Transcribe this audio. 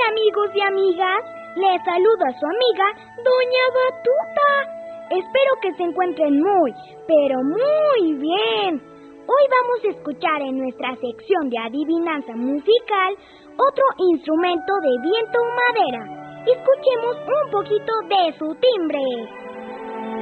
amigos y amigas, les saluda a su amiga Doña Batuta. Espero que se encuentren muy, pero muy bien. Hoy vamos a escuchar en nuestra sección de adivinanza musical otro instrumento de viento o madera. Escuchemos un poquito de su timbre.